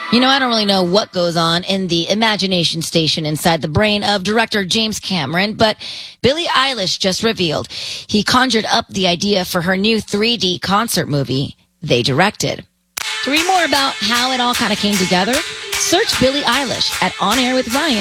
You know, I don't really know what goes on in the imagination station inside the brain of director James Cameron, but Billie Eilish just revealed he conjured up the idea for her new 3D concert movie they directed. To read more about how it all kind of came together, search Billie Eilish at On Air with Ryan